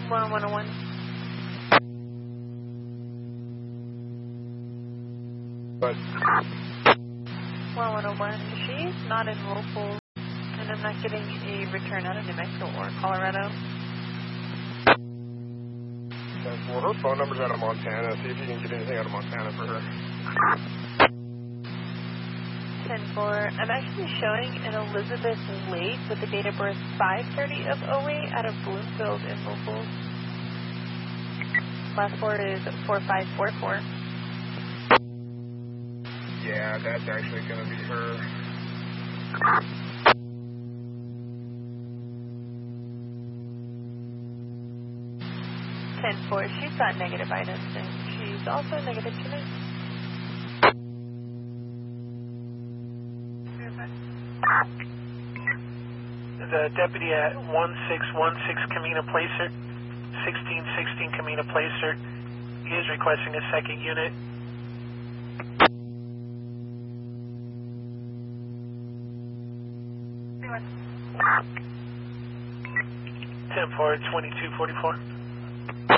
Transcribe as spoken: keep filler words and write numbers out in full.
one one oh one. But one one oh one, she's not in local, and I'm not getting a return out of New Mexico or Colorado. Well, her phone number's out of Montana. See if you can get anything out of Montana for her. ten four, I'm actually showing an Elizabeth Lake with the date of birth five thirty of oh eight out of Bloomfield in local. Last four is four five four four. Yeah, that's actually going to be her. ten four, she's got negative items, and she's also negative commit. The deputy at one six one six Camina Placer, sixteen sixteen Camina Placer, he is requesting a second unit. ten four, twenty-two forty-four.